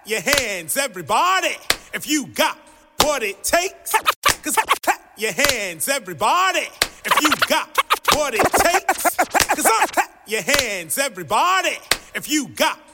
your hands, everybody, if you got what it takes. Cause clap your hands, everybody, if you got what it takes. Cause clap your hands, everybody, if you got